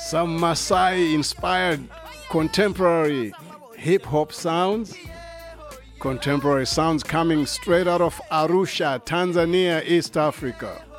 Some Maasai-inspired contemporary hip-hop sounds. Contemporary sounds coming straight out of Arusha, Tanzania, East Africa.